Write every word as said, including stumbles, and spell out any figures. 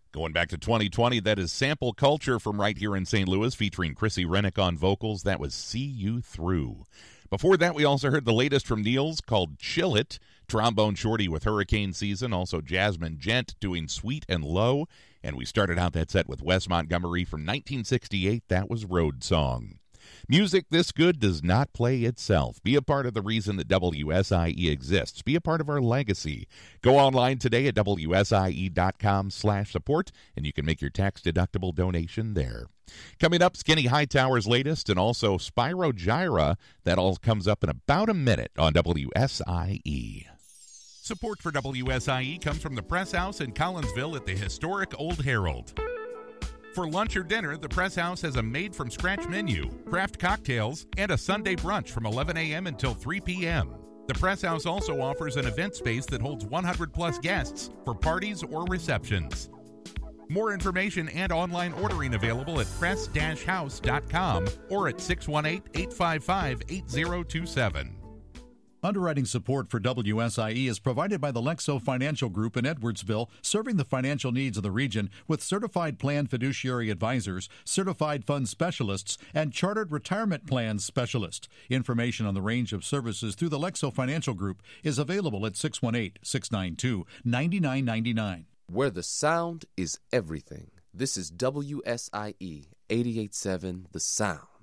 Going back to twenty twenty, that is Sample Culture from right here in Saint Louis, featuring Chrissy Rennick on vocals. That was See You Through. Before that, we also heard the latest from Niels called Chill It, Trombone Shorty with Hurricane Season, also Jasmine Gent doing Sweet and Low, and we started out that set with Wes Montgomery from nineteen sixty-eight. That was Road Song. Music this good does not play itself. Be a part of the reason that W S I E exists. Be a part of our legacy. Go online today at W S I E dot com slash support, and you can make your tax-deductible donation there. Coming up, Skinny Hightower's latest, and also Spyro Gyra. That all comes up in about a minute on W S I E. Support for W S I E comes from the Press House in Collinsville at the historic Old Herald. For lunch or dinner, the Press House has a made-from-scratch menu, craft cocktails, and a Sunday brunch from eleven a.m. until three p.m. The Press House also offers an event space that holds one hundred plus guests for parties or receptions. More information and online ordering available at press dash house dot com or at six one eight, eight five five, eight zero two seven. Underwriting support for W S I E is provided by the Lexo Financial Group in Edwardsville, serving the financial needs of the region with certified plan fiduciary advisors, certified fund specialists, and chartered retirement plans specialists. Information on the range of services through the Lexo Financial Group is available at six one eight, six nine two, nine nine nine nine. Where the sound is everything. This is W S I E eighty-eight point seven The Sound.